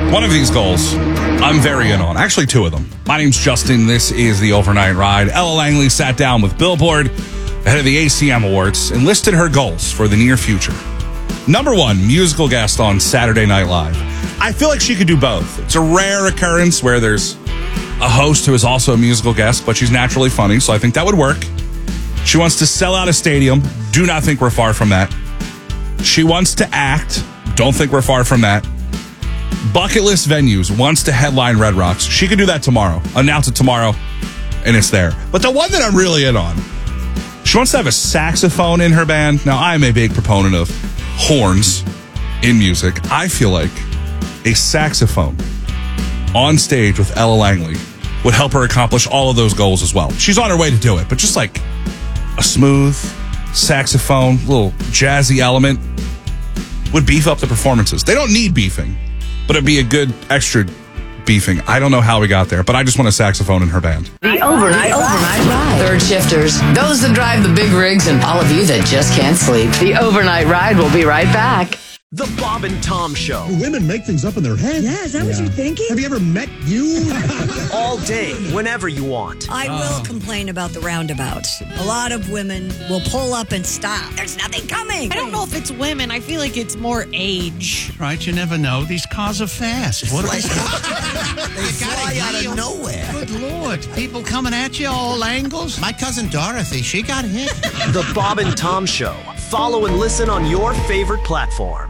One of these goals I'm very in on. Actually, two of them. My name's Justin. This is the Overnight Ride. Ella Langley sat down with Billboard ahead of the ACM Awards and listed her goals for the near future. Number one, musical guest on Saturday Night Live. I feel like she could do both. It's a rare occurrence where there's a host who is also a musical guest, but she's naturally funny, so I think that would work. She wants to sell out a stadium. Do not think we're far from that. She wants to act. Don't think we're far from that. Bucket list venues, wants to headline Red Rocks. She could do that tomorrow. Announce it tomorrow, and it's there. But the one that I'm really in on, she wants to have a saxophone in her band. Now, I'm a big proponent of horns in music. I feel like a saxophone on stage with Ella Langley would help her accomplish all of those goals as well. She's on her way to do it, but just like a smooth saxophone, little jazzy element would beef up the performances. They don't need beefing, but it'd be a good extra beefing. I don't know how we got there, but I just want a saxophone in her band. The Overnight Ride. Third shifters, those that drive the big rigs, and all of you that just can't sleep. The Overnight Ride will be right back. The Bob and Tom Show. Women make things up in their head. Yeah, is that what you're thinking? Have you ever met you? All day, whenever you want. I will complain about the roundabouts. A lot of women will pull up and stop. There's nothing coming. I don't know if it's women. I feel like it's more age. Right, you never know. These cars are fast. What They fly out of nowhere. Good Lord. People coming at you all angles. My cousin Dorothy, she got hit. The Bob and Tom Show. Follow and listen on your favorite platform.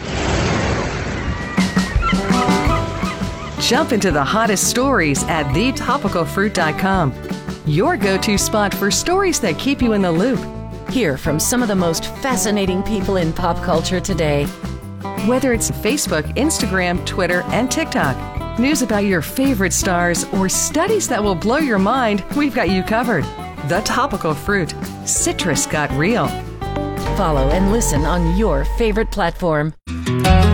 Jump into the hottest stories at thetopicalfruit.com. Your go-to spot for stories that keep you in the loop. Hear from some of the most fascinating people in pop culture today. Whether it's Facebook, Instagram, Twitter, and TikTok, news about your favorite stars, or studies that will blow your mind, we've got you covered. The Topical Fruit. Citrus got real. Follow and listen on your favorite platform.